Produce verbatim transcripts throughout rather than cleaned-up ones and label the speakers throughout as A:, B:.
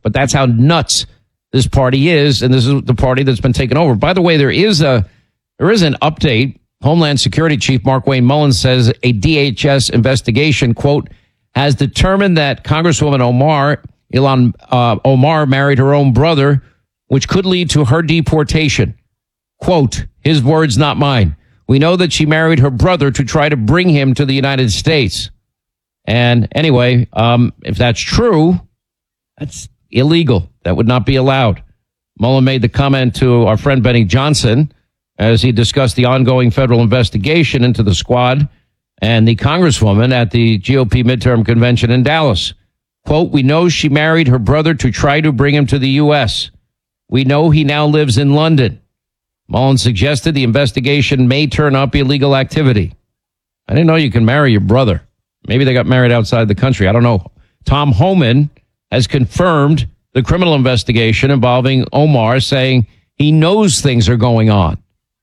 A: But that's how nuts this party is, and this is the party that's been taken over. By the way, there is a there is an update. Homeland Security Chief Mark Wayne Mullins says a D H S investigation, quote, has determined that Congresswoman Omar, Ilhan uh, Omar married her own brother, which could lead to her deportation. Quote, his words, not mine. We know that she married her brother to try to bring him to the United States. And anyway, um, if that's true, that's illegal. That would not be allowed. Mullen made the comment to our friend Benny Johnson as he discussed the ongoing federal investigation into the squad and the Congresswoman at the G O P midterm convention in Dallas. Quote, we know she married her brother to try to bring him to the U S. We know he now lives in London. Mullen suggested the investigation may turn up illegal activity. I didn't know you can marry your brother. Maybe they got married outside the country. I don't know. Tom Homan has confirmed the criminal investigation involving Omar, saying he knows things are going on.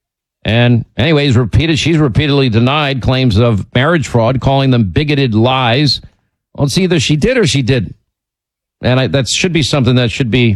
A: And anyways, repeated, she's repeatedly denied claims of marriage fraud, calling them bigoted lies. Well, it's either she did or she didn't. And I, that should be something that should be,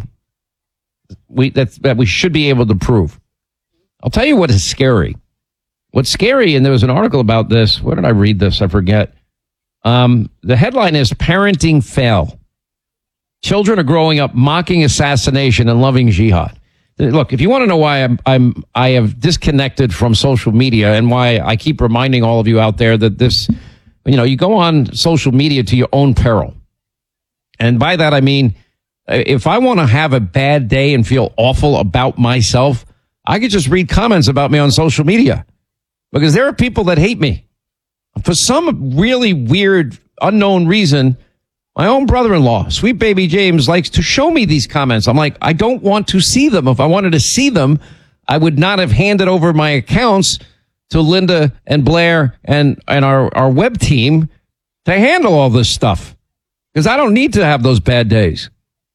A: we, that, that we should be able to prove. I'll tell you what is scary. What's scary, and there was an article about this. Where did I read this? I forget. Um, the headline is Parenting Fail. Children are growing up mocking assassination and loving jihad. Look, if you want to know why I'm, I'm, I have disconnected from social media and why I keep reminding all of you out there that this, you know, you go on social media to your own peril. And by that, I mean, if I want to have a bad day and feel awful about myself, I could just read comments about me on social media because there are people that hate me. For some really weird, unknown reason, my own brother-in-law, sweet baby James, likes to show me these comments. I'm like, I don't want to see them. If I wanted to see them, I would not have handed over my accounts to Linda and Blair and, and our, our web team to handle all this stuff because I don't need to have those bad days.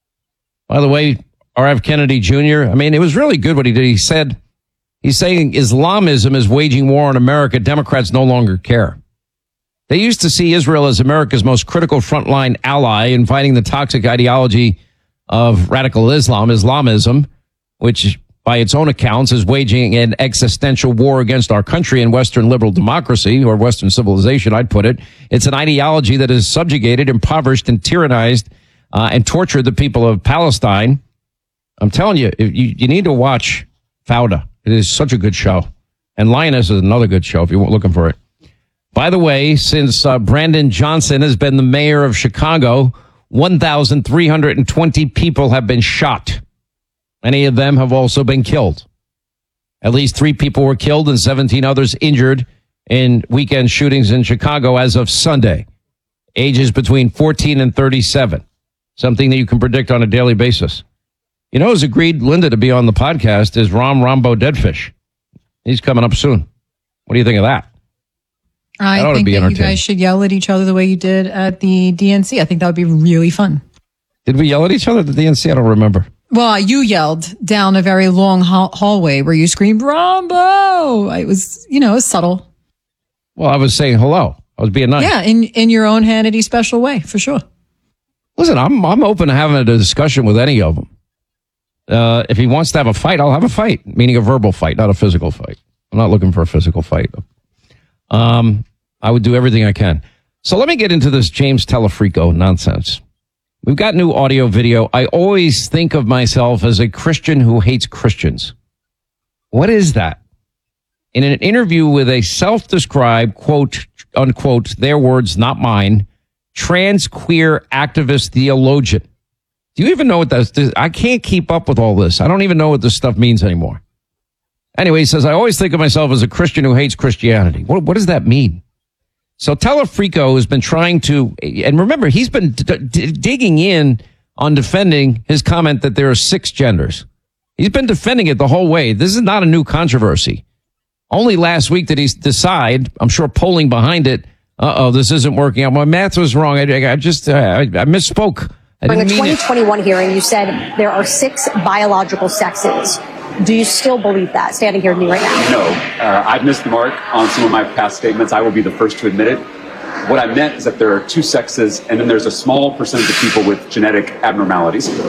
A: By the way, R F Kennedy Junior, I mean, it was really good what he did. He said, he's saying Islamism is waging war on America. Democrats no longer care. They used to see Israel as America's most critical frontline ally in fighting the toxic ideology of radical Islam, Islamism, which by its own accounts is waging an existential war against our country and Western liberal democracy, or Western civilization, I'd put it. It's an ideology that has subjugated, impoverished, and tyrannized uh, and tortured the people of Palestine. I'm telling you, you, you need to watch Fauda. It is such a good show. And Lioness is another good show if you're looking for it. By the way, since uh, Brandon Johnson has been the mayor of Chicago, one thousand three hundred twenty people have been shot. Many of them have also been killed. At least three people were killed and seventeen others injured in weekend shootings in Chicago as of Sunday. Ages between fourteen and thirty-seven. Something that you can predict on a daily basis. You know who's agreed, Linda, to be on the podcast is Ram Rambo Deadfish. He's coming up soon. What do you think of that?
B: I think that you guys should yell at each other the way you did at the D N C. I think that would be really fun.
A: Did we yell at each other at the D N C? I don't remember.
B: Well, you yelled down a very long ha- hallway where you screamed, Rambo! It was, you know, it was subtle.
A: Well, I was saying hello. I was being nice.
B: Yeah, in, in your own Hannity special way, for sure.
A: Listen, I'm I'm open to having a discussion with any of them. Uh, if he wants to have a fight, I'll have a fight, meaning a verbal fight, not a physical fight. I'm not looking for a physical fight. Um, I would do everything I can. So let me get into this James Telefrico nonsense. We've got new audio video. I always think of myself as a Christian who hates Christians. What is that? In an interview with a self-described, quote, unquote, their words, not mine, trans queer activist theologian. Do you even know what that's? I can't keep up with all this. I don't even know what this stuff means anymore. Anyway, he says, I always think of myself as a Christian who hates Christianity. What, what does that mean? So Telefrico has been trying to, and remember, he's been d- d- digging in on defending his comment that there are six genders. He's been defending it the whole way. This is not a new controversy. Only last week did he decide, I'm sure polling behind it, uh-oh, this isn't working out. My math was wrong. I, I just, uh, I, I misspoke. I
C: During the twenty twenty-one
A: it.
C: hearing, you said there are six biological sexes. Do you still believe that, standing here with me right now?
D: No. Uh, I've missed the mark on some of my past statements. I will be the first to admit it. What I meant is that there are two sexes, and then there's a small percentage of people with genetic abnormalities.